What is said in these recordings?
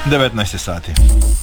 19 sati.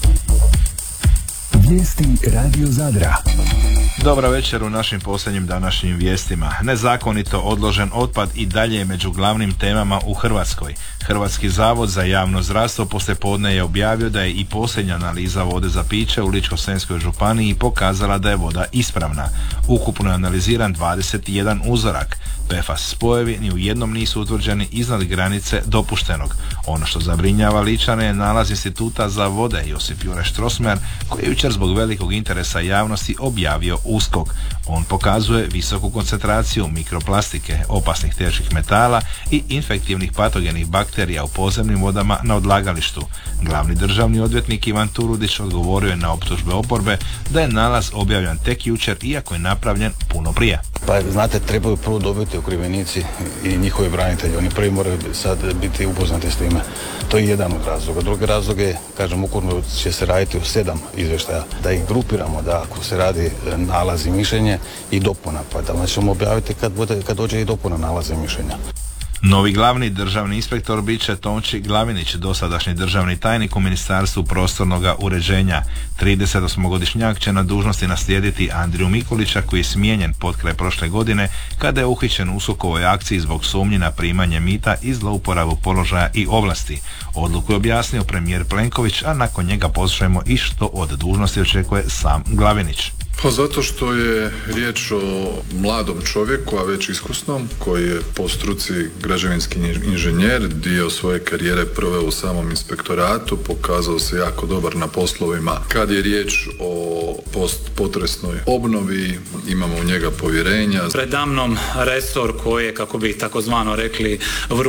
Vijesti Radio Zadra. Dobra večer u našim posljednjim današnjim vijestima. Nezakonito odložen otpad i dalje je među glavnim temama u Hrvatskoj. Hrvatski zavod za javno zdravstvo poslijepodne je objavio da je i posljednja analiza vode za piće u Ličko-senjskoj županiji pokazala da je voda ispravna. Ukupno je analiziran 21 uzorak. PFAS spojevi ni u jednom nisu utvrđeni iznad granice dopuštenog. Ono što zabrinjava Ličane je nalaz Instituta za vode Josip Jure Strossmayer, koji je jučer zbog velikog interesa javnosti objavio USKOK. On pokazuje visoku koncentraciju mikroplastike, opasnih teških metala i infektivnih patogenih bakterija u podzemnim vodama na odlagalištu. Glavni državni odvjetnik Ivan Turudić odgovorio je na optužbe oporbe da je nalaz objavljen tek jučer, iako je napravljen puno prije. Pa znate, trebaju prvo dobiti okrivljenici i njihovi branitelji. Oni prvi moraju sad biti upoznati s time. To je jedan od razloga. Drugi razlog je, kažem, ukupno će se raditi o 7 izvještaja. Da ih grupiramo, da ako se radi nalaz i mišljenje i dopuna, pa da ćemo objaviti kad dođe i dopuna nalaza i mišljenja. Novi glavni državni inspektor bit će Tonči Glavinić, dosadašnji državni tajnik u Ministarstvu prostornog uređenja. 38-godišnjak će na dužnosti naslijediti Andriju Mikulića, koji je smijenjen potkraj prošle godine kada je uhićen u USKOK-ovoj akciji zbog sumnji na primanje mita i zlouporabu položaja i ovlasti. Odluku je objasnio premijer Plenković, a nakon njega poslušajmo i što od dužnosti očekuje sam Glavinić. Pa zato što je riječ o mladom čovjeku, a već iskusnom, koji je po struci građevinski inženjer, dio svoje karijere proveo u samom inspektoratu, pokazao se jako dobar na poslovima. Kad je riječ o postpotresnoj obnovi, imamo u njega povjerenja. Predamnom resor koji je, kako bi takozvano rekli,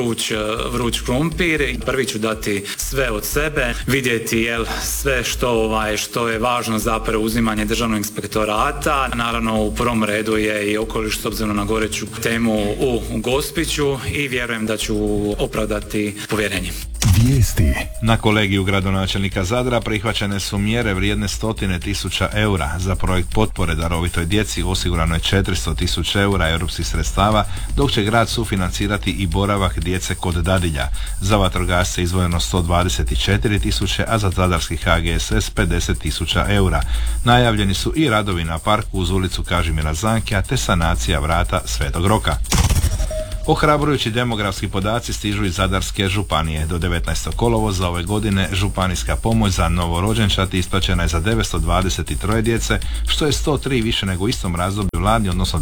vruć krumpir. Prvi ću dati sve od sebe, vidjeti sve što je važno za preuzimanje državnog inspektorata. Naravno, u prvom redu je i okoliš s obzirom na goreću temu u Gospiću i vjerujem da ću opravdati povjerenje. Vijesti. Na kolegiju gradonačelnika Zadra prihvaćene su mjere vrijedne 100.000 eura. Za projekt potpore darovitoj djeci osigurano je 400.000 eura europskih sredstava, dok će grad sufinancirati i boravak djece kod dadilja. Za vatrogasce izdvojeno 124.000, a za zadarski HGSS 50.000 eura. Najavljeni su i radovi na parku uz ulicu Kažimira Zankija te sanacija vrata Svetog Roka. Ohrabrujući demografski podaci stižu iz Zadarske županije. Do 19. kolovoza ove godine županijska pomoć za novorođenčad isplaćena je za 923 djece, što je 103 više nego u istom razdoblju lani, odnosno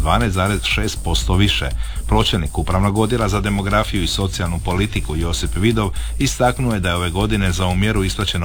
12,6% više. Pročelnik Upravnog odjela za demografiju i socijalnu politiku Josip Vidov istaknuo je da je ove godine za ovu mjeru isplaćeno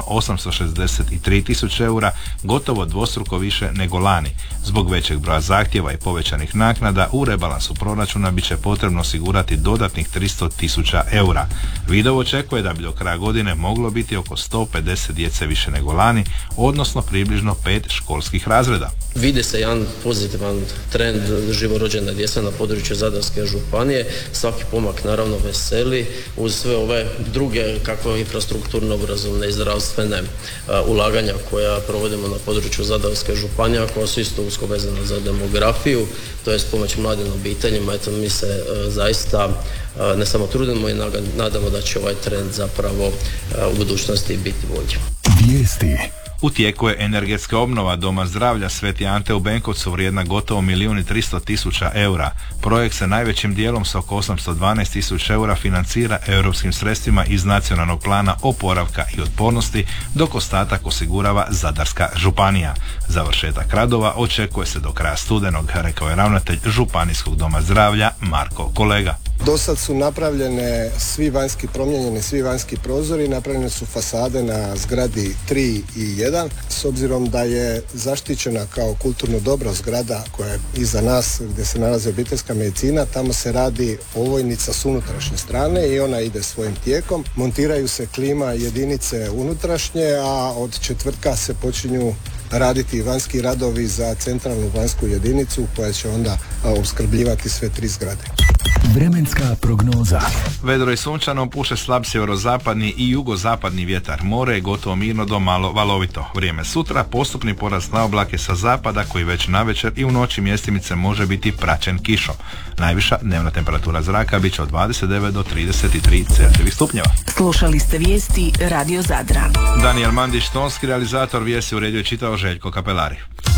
863.000 eura, gotovo dvostruko više nego lani. Zbog većeg broja zahtjeva i povećanih naknada u rebalansu proračuna bit će potrebno osigurati dodatnih 300.000 eura. Vidov očekuje da bi do kraja godine moglo biti oko 150 djece više nego lani, odnosno približno 5 školskih razreda. Vidi se jedan pozitivan trend živorođene djece na području Zadarske županije. Svaki pomak naravno veseli uz sve ove druge kako infrastrukturno obrazovne i zdravstvene ulaganja koja provodimo na području Zadarske županije, koja su isto usko vezana za demografiju, to je pomoć mladim obiteljima. Eto, mi se zaista ne samo trudimo i nadamo da će ovaj trend zapravo u budućnosti biti bolji. Vijesti. U tijeku je energetska obnova Doma zdravlja Sveti Ante u Benkovcu vrijedna gotovo 1.300.000 eura. Projekt se najvećim dijelom sa oko 812.000 eura financira europskim sredstvima iz Nacionalnog plana oporavka i otpornosti, dok ostatak osigurava Zadarska županija. Završetak radova očekuje se do kraja studenog, rekao je ravnatelj Županijskog doma zdravlja Marko Kolega. Do sad su napravljene promijenjeni svi vanjski prozori, napravljene su fasade na zgradi 3 i 1. S obzirom da je zaštićena kao kulturno dobro zgrada koja je iza nas gdje se nalazi obiteljska medicina, tamo se radi ovojnica s unutrašnje strane i ona ide svojim tijekom. Montiraju se klima jedinice unutrašnje, a od četvrtka se počinju raditi vanjski radovi za centralnu vanjsku jedinicu koja će onda opskrbljivati sve 3 zgrade. Vremenska prognoza. Vedro i sunčano, puše slab sjeverozapadni i jugozapadni vjetar. More je gotovo mirno do malo valovito. Vrijeme sutra, postupni porast na oblake sa zapada koji već navečer i u noći mjestimice može biti praćen kišom. Najviša dnevna temperatura zraka bit će od 29 do 33 Celzijevih stupnjeva. Slušali ste vijesti Radio Zadra. Daniel Mandić, tonski realizator, vijesti uredio i čitao Željko Kapelari.